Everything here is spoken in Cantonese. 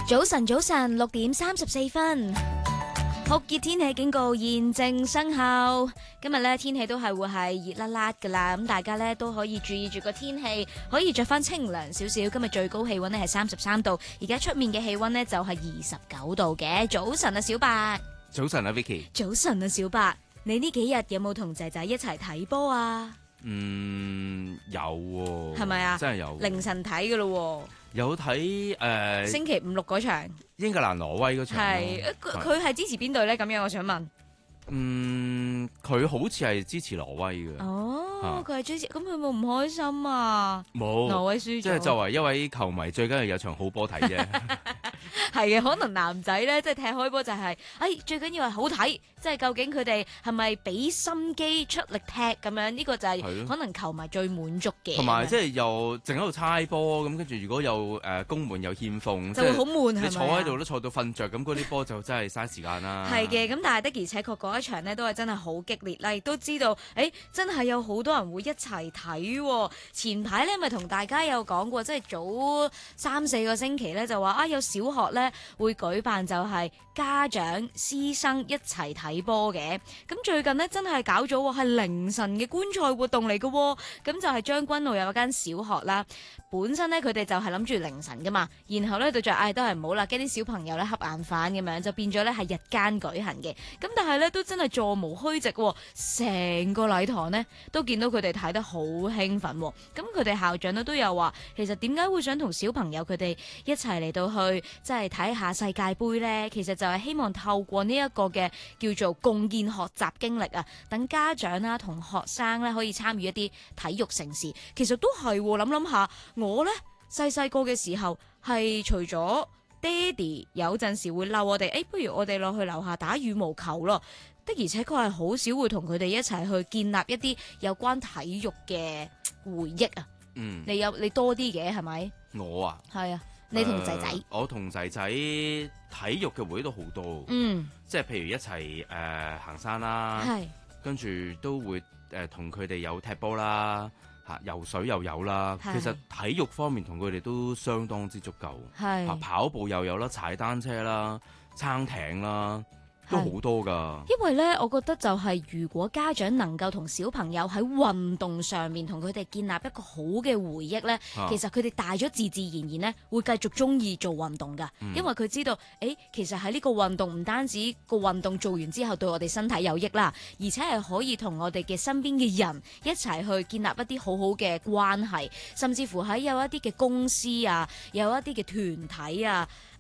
早晨，早晨，6:34，酷熱天氣警告現正生效。今日咧天氣都係會係熱辣辣噶啦，咁大家咧都可以注意住個天氣，可以着翻清涼少少。今日最高氣溫咧係33度，而家出面嘅氣溫咧就係29度嘅。早晨啊，小白。 早晨啊 Vicky。 早晨啊，小白。你呢幾日有冇同仔仔一齊睇波啊？ 有喎。 係咪啊？ 真係有。 凌晨睇噶咯。 有睇星期5、6嗰場。 英格蘭挪威嗰場。 係，佢係支持邊隊咧？咁樣我想問。 佢好似係支持挪威嘅。 哦，佢係支持，咁佢冇唔開心啊？ 冇。 挪威輸咗。 即係作為一位球迷，最緊要有場好波睇啫。 係嘅，可能男仔咧，即係踢開波就係，最緊要係好睇，即係究竟佢哋係咪俾心機出力踢咁樣？呢個就係可能球迷最滿足嘅。 同埋即係又淨喺度猜波，咁跟住如果有攻門有欠奉， 就會好悶係咪？ 你坐喺度都坐到瞓着，咁嗰啲波就真係嘥時間啦。 係嘅，咁但係的而且確嗰一場呢都係真係好激烈啦，亦都知道，真係有好多人會一齊睇喎。前排咧咪同大家有講過，即係早3-4個星期咧就話有小學咧會舉辦就係家長師生一齊睇波嘅。咁最近呢真係搞咗係凌晨嘅觀賽活動嚟嘅。咁就係將軍澳有一間小學啦，本身呢佢哋就係諗住凌晨噶嘛，然後咧就再都係唔好啦，驚啲小朋友咧瞌眼瞓咁樣，就變咗咧係日間舉行嘅。咁但係咧都真係座無虛席，成個禮堂呢都見到佢哋睇得好興奮。咁佢哋校長呢都有話，其實點解會想同小朋友佢哋一齊嚟到去即係睇下世界盃呢？其實就係希望透過呢一個嘅叫做共建學習經歷啊，等家長啦同學生咧可以參與一啲體育盛事。其實都係諗下，我呢細個嘅時候係除咗爹哋有陣時會鬧我哋，不如我哋落去樓下打羽毛球咯。的而且確係好少會同佢哋一齊去建立一啲有關體育嘅回憶啊。你多啲嘅係咪？ 我啊， 係啊，你同仔仔。 我同仔仔體育嘅回憶都好多。即係譬如一齊行山啦，跟住都會同佢哋有踢波啦。游水又有啦，其實體育方面同佢哋都相當之足夠。跑步又有啦，踩單車啦，撐艇啦，都好多噶。 因為咧，我覺得就係如果家長能夠同小朋友喺運動上面同佢哋建立一個好嘅回憶咧，其實佢哋大咗自然咧會繼續中意做運動噶。因為佢知道，其實喺呢個運動唔單止個運動做完之後對我哋身體有益啦，而且係可以同我哋嘅身邊嘅人一齊去建立一啲好好嘅關係，甚至乎喺有一啲嘅公司啊，有一啲嘅團體啊。